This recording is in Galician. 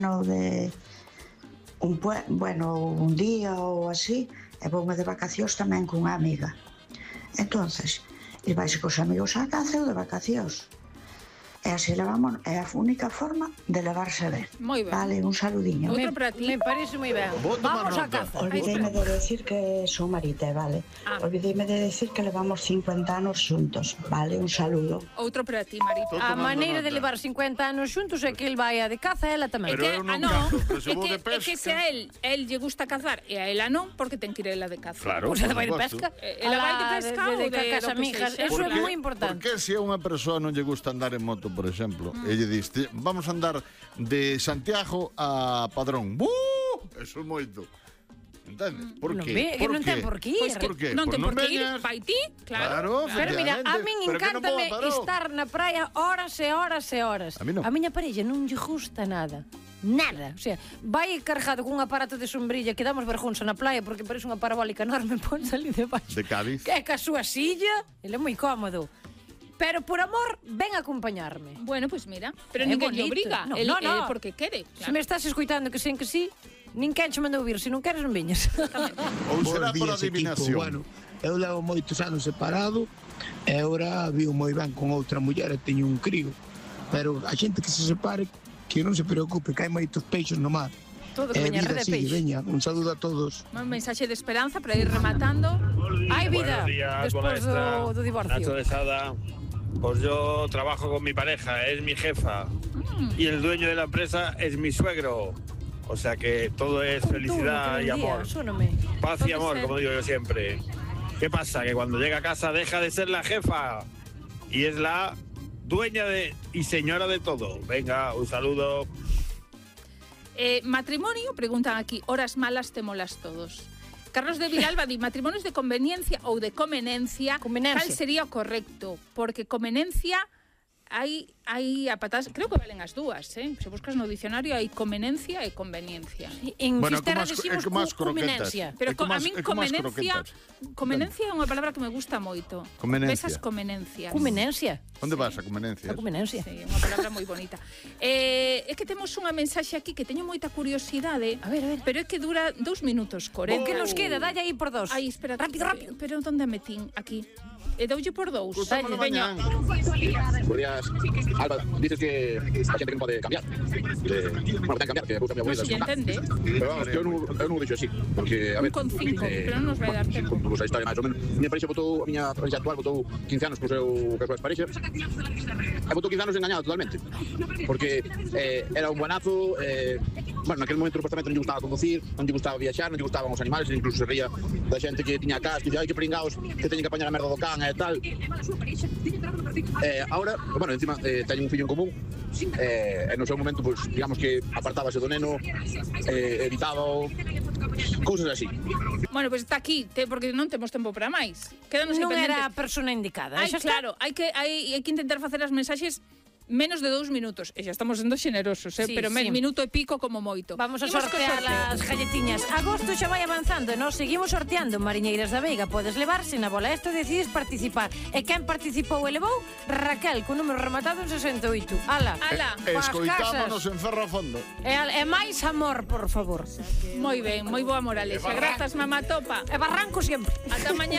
de un día ou así, e voume de vacacións tamén cunha amiga. Entonces, e vaise cos amigos á casa ou de vacacións. E así levamos, é a única forma de levarse ben. Moi ben. Vale, un saludiño. Outro para ti. Me parece moi ben. Vamos a casa. Olvideime de decir que son Marité, vale? Olvideime de decir que levamos 50 anos xuntos, vale? Un saludo. Outro para ti, Marito. A maneira de levar 50 anos xuntos é que el vai a de caza e ela tamén. Pero eu non cazo, pero se vou de pesca... É que se a él lle gusta cazar e a ela non, porque ten que ir ela de caza. Claro, Pois ela vai de pesca. Ela vai de pesca ou de casa amigas. Eso é moi importante. Porque se a unha persoa non lle gusta andar en moto, por exemplo, e lle diste, vamos a andar de Santiago a Padrón. Eso é moito. Entendes? Por qué? Non ten por que ir. Por qué? Non ten por que ir, veñas. vai ti, claro. Pero mira, a min encántame estar na praia horas e horas e horas. A mí non. A miña parella non lle gusta nada. Nada. O sea, vai cargado cun aparato de sombrilla que damos vergonza na playa porque parece unha parabólica enorme, pon ali debaixo. De Cádiz. Que é ca súa silla, ele é moi cómodo. Pero por amor, ven a acompañarme. Bueno, pues mira, pero ninguén lle obriga. No, porque quere. Se me estás escuitando que sen que sí, nin quen che manda ouvir, se non queres non veñas. Ou será por adivinación. Bueno, eu levo moitos anos separado e agora vivo moi ben con outra muller e teño un crío. Pero a xente que se separe, que non se preocupe, que hai moitos peixes no mar. Todo que veña red de peixe. Veña, un saludo a todos. Un mensaxe de esperanza para ir rematando. Hai vida despois do divorcio. Nacho de Sada. Pues yo trabajo con mi pareja, es mi jefa. Y el dueño de la empresa es mi suegro. O sea que todo es felicidad y amor. Paz y amor, como digo yo siempre. ¿Qué pasa? Que cuando llega a casa deja de ser la jefa y es la dueña y señora de todo. Venga, un saludo. Matrimonio, preguntan aquí, horas malas te molas todos. Carlos de Vilalba di matrimonios de conveniencia ou de comenencia. Cal sería o correcto? Porque comenencia hai a patas, creo que valen as dúas, Se buscas no dicionario hai comenencia e conveniencia. En Fisterra decimos comenencia. Pero a min comenencia é unha palabra que me gusta moito. Esas comenencias. Comenencia. Onde vas a comenencia? A comenencia. Sí, unha palabra moi bonita. É que temos unha mensaxe aquí que teño moita curiosidade. A ver. Pero é que dura 2 minutos 40. Que nos queda? Dalle aí por 2. Ai, espera. Rápido. Pero onde a metín? Aquí. E doulle por 2. Veña. Buenos días. Alba, dices que a xente que non pode cambiar. Bueno, ten que cambiar, que busca a mi abuela. Si entende. Pero vamos, eu non o dixo así. Porque, a ver... 1,5, pero non nos vai dar tempo. Pues a historia máis ou menos. Minha parexa votou, a miña parexa actual votou 15 anos co súa parexa. E votou 15 anos engañado totalmente. Porque era un buenazo, bueno, naquele momento supuestamente non lle gustaba conducir, non lle gustaba viaxar, non lle gustaban os animales, incluso se ría da xente que tiña cas, que dicía, ai, que pringaos, que teñen que apañar a merda do can e tal. Ahora, bueno, encima teñen un fillo en común e no seu momento, pues, digamos que apartábase do neno, evitaba cousas así. Bueno, pues está aquí, porque non temos tempo para máis. Quédanos non era a persona indicada. Claro, hai que intentar facer as mensaxes menos de 2 minutos. E xa estamos sendo xenerosos, pero minuto e pico como moito. Vamos a sortear as galletiñas. Agosto xa vai avanzando e nós seguimos sorteando Mariñeiras da Veiga. Podes levarse na bola esta, decides participar. E quen participou e levou? Raquel, con número rematado en 68. Ala. Escoitámonos en Ferro a Fondo. E máis amor, por favor. Moi ben, moi boa moralexa. Grazas, mamá Topa. E barranco sempre. Ata mañá.